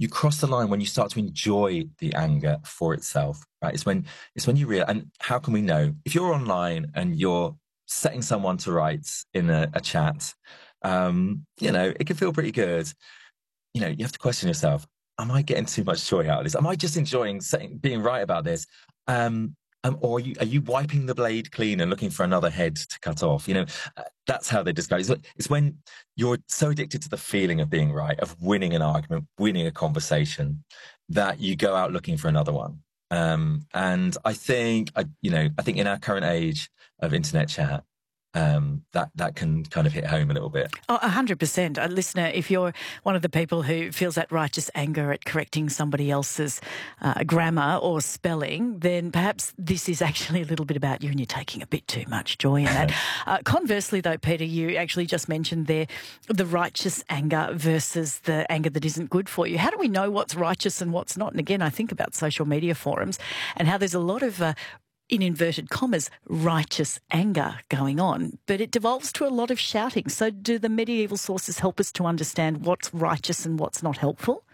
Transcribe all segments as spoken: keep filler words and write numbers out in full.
you cross the line when you start to enjoy the anger for itself, right? It's when it's when you realize, and how can we know? If you're online and you're setting someone to rights in a, a chat, um, you know, it can feel pretty good. You know, you have to question yourself, am I getting too much joy out of this? Am I just enjoying saying, being right about this? Um, um, or are you, are you wiping the blade clean and looking for another head to cut off? You know, uh, that's how they describe it. It's, it's when you're so addicted to the feeling of being right, of winning an argument, winning a conversation, that you go out looking for another one. Um, and I think, I, you know, I think in our current age of internet chat, Um, that, that can kind of hit home a little bit. Oh, one hundred percent. A listener, if you're one of the people who feels that righteous anger at correcting somebody else's uh, grammar or spelling, then perhaps this is actually a little bit about you and you're taking a bit too much joy in that. uh, conversely, though, Peter, you actually just mentioned there the righteous anger versus the anger that isn't good for you. How do we know what's righteous and what's not? And again, I think about social media forums and how there's a lot of uh, in inverted commas, righteous anger going on, but it devolves to a lot of shouting. So do the medieval sources help us to understand what's righteous and what's not helpful?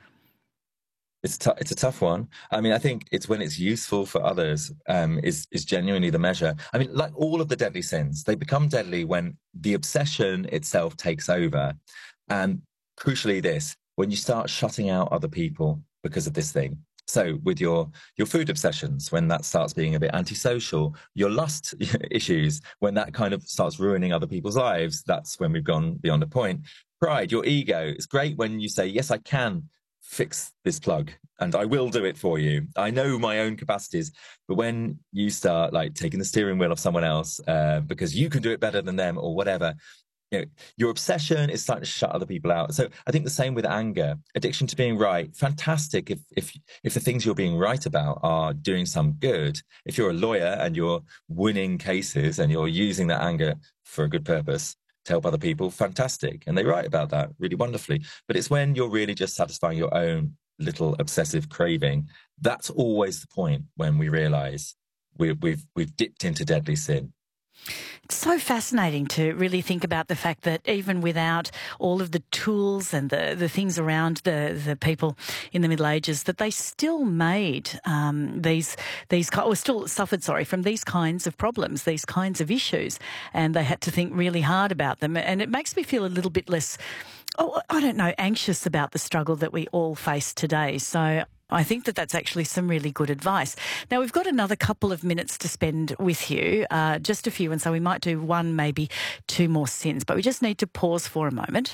It's t- it's a tough one. I mean, I think it's when it's useful for others um, is is genuinely the measure. I mean, like all of the deadly sins, they become deadly when the obsession itself takes over. And crucially this, when you start shutting out other people because of this thing. So with your, your food obsessions, when that starts being a bit antisocial, your lust issues, when that kind of starts ruining other people's lives, that's when we've gone beyond a point. Pride, your ego, it's great when you say, yes, I can fix this plug and I will do it for you. I know my own capacities. But when you start like taking the steering wheel of someone else uh, because you can do it better than them or whatever, you know, your obsession is starting to shut other people out. So I think the same with anger, addiction to being right. Fantastic if if if the things you're being right about are doing some good. If you're a lawyer and you're winning cases and you're using that anger for a good purpose to help other people, fantastic. And they write about that really wonderfully. But it's when you're really just satisfying your own little obsessive craving. That's always the point when we realize we, we've we've dipped into deadly sin. It's so fascinating to really think about the fact that even without all of the tools and the, the things around the, the people in the Middle Ages, that they still made um, these, these or still suffered, sorry, from these kinds of problems, these kinds of issues, and they had to think really hard about them. And it makes me feel a little bit less, oh, I don't know, anxious about the struggle that we all face today. So I think that that's actually some really good advice. Now, we've got another couple of minutes to spend with you, uh, just a few, and so we might do one, maybe two more sins, but we just need to pause for a moment.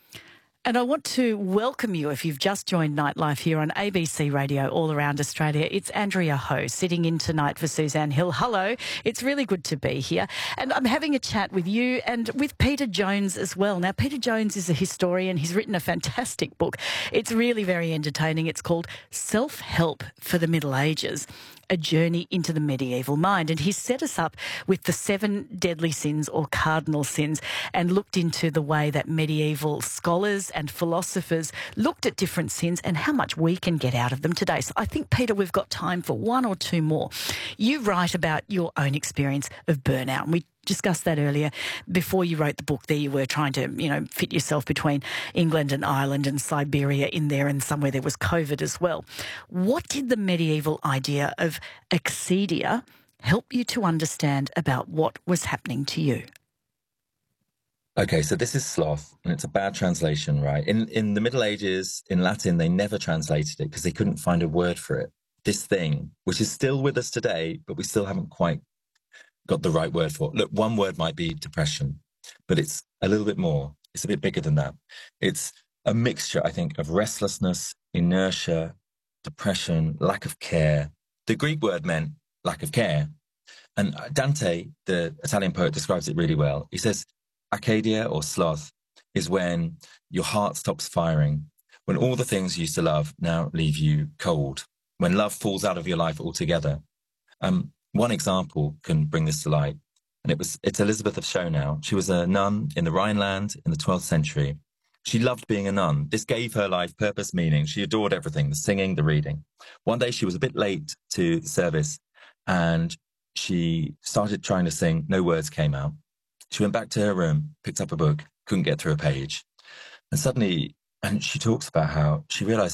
And I want to welcome you if you've just joined Nightlife here on A B C Radio all around Australia. It's Andrea Ho sitting in tonight for Suzanne Hill. Hello, it's really good to be here. And I'm having a chat with you and with Peter Jones as well. Now, Peter Jones is a historian. He's written a fantastic book. It's really very entertaining. It's called Self-Help for the Middle Ages, a journey into the medieval mind. And he's set us up with the seven deadly sins or cardinal sins and looked into the way that medieval scholars and philosophers looked at different sins and how much we can get out of them today. So I think, Peter, we've got time for one or two more. You write about your own experience of burnout, and we discussed that earlier. Before you wrote the book, there you were trying to, you know, fit yourself between England and Ireland and Siberia in there, and somewhere there was COVID as well. What did the medieval idea of excedia help you to understand about what was happening to you? Okay, so this is sloth, and it's a bad translation, right? In in the Middle Ages, in Latin, they never translated it because they couldn't find a word for it. This thing, which is still with us today, but we still haven't quite got the right word for it. Look, one word might be depression, but it's a little bit more. It's a bit bigger than that. It's a mixture, I think, of restlessness, inertia, depression, lack of care. The Greek word meant lack of care. And Dante, the Italian poet, describes it really well. He says, Arcadia or sloth is when your heart stops firing, when all the things you used to love now leave you cold, when love falls out of your life altogether. Um, one example can bring this to light, and it was it's Elizabeth of Schonau. She was a nun in the Rhineland in the twelfth century. She loved being a nun. This gave her life purpose, meaning. She adored everything, the singing, the reading. One day she was a bit late to the service, and she started trying to sing. No words came out. She went back to her room, picked up a book, couldn't get through a page. And suddenly, and she talks about how she realized